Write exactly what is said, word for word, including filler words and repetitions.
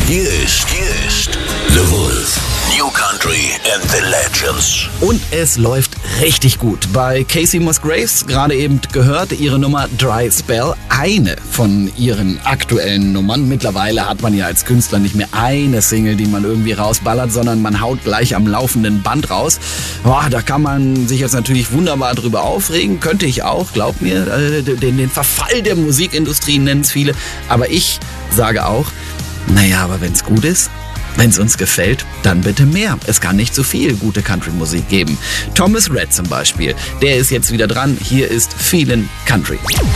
Hier ist, hier ist The Wolf. New Country and the Legends. Und es läuft richtig gut. Bei Casey Musgraves, gerade eben gehört, ihre Nummer Dry Spell, eine von ihren aktuellen Nummern. Mittlerweile hat man ja als Künstler nicht mehr eine Single, die man irgendwie rausballert, sondern man haut gleich am laufenden Band raus. Boah, da kann man sich jetzt natürlich wunderbar drüber aufregen. Könnte ich auch, glaub mir, den, den Verfall der Musikindustrie nennen es viele. Aber ich sage auch, naja, aber wenn's gut ist, wenn es uns gefällt, dann bitte mehr. Es kann nicht zu viel gute Country-Musik geben. Thomas Rhett zum Beispiel, der ist jetzt wieder dran. Hier ist Feelin' Country.